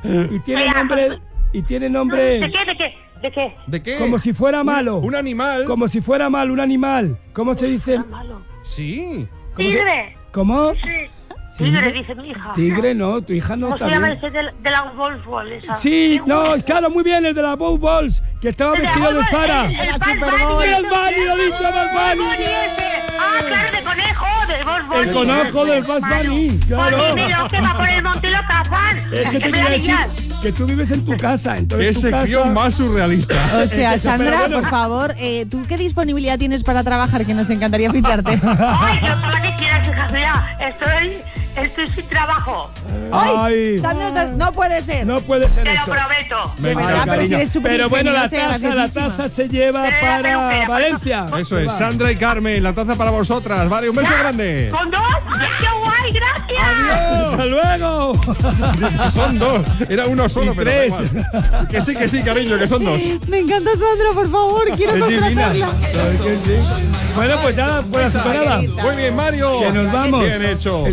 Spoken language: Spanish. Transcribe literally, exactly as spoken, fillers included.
Y tiene nombre... Y tiene nombre... ¿De qué? ¿De qué? ¿De qué? ¿De qué? Como si fuera malo. Un, un animal. Como si fuera malo, un animal. ¿Cómo se dice? Malo. Sí. ¿Cómo se- Tigre. ¿Cómo? Sí. Tigre, dice mi hija. Tigre, no, tu hija no ¿Cómo se está llama bien. ese de, de la Wolf Ball esa? Sí, no, claro, muy bien, el de la Bow Balls, que estaba De la vestido de Wolf Ball, Zara. El, el La Bad Super Bunny, Bowl. ese. ¡El Bunny, lo he dicho, Bad Bad Bunny! Bunny ese. Ah, claro, de conejo, de Wolf Ball. El conejo del Bad Bunny, claro. Oye, mira, que va por el monte y lo cazan. Es que te me quería da decir guiar. que tú vives en tu casa, entonces Qué tu sección casa... más surrealista. O sea, Es eso, Sandra, pero bueno. por favor, eh, ¿tú qué disponibilidad tienes para trabajar? Que nos encantaría ficharte. Ay, lo que quieras, hija mía. Estoy, estoy sin trabajo. Ay, Sandra, estás- no puede ser. no puede ser Te lo eso. prometo. Me De verdad, encanta. pero si Cariño. eres súper Pero bueno, la ingeniosa y taza, la graciosísima. taza se lleva Pero, pero, para pero, Valencia. Eso es, Sandra y Carmen, la taza para vosotras. Vale, un beso grande. ¿Con dos? ¡Qué guay, gracias! ¡Hasta luego! Son dos. Era uno solo, Y pero da tres. igual. Que sí, que sí, cariño, que son dos. Me encanta Sandra, por favor, quiero Es divina. contratarla. Claro que sí. Bueno, pues ya, pues superada. Muy bien, Mario. Que nos vamos. Bien hecho.